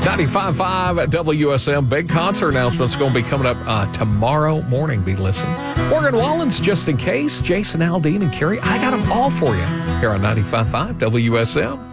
95.5 WSM. Big concert announcement's going to be coming up tomorrow morning. Be listening. Morgan Wallen's Just in Case. Jason Aldean and Carrie. I got them all for you here on 95.5 WSM.